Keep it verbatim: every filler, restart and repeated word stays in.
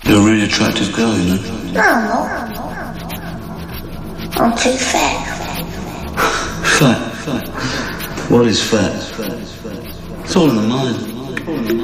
You're a really attractive girl, you know. No, I'm not. I'm too fat. Fat? Fat? What is fat? It's all in the mind.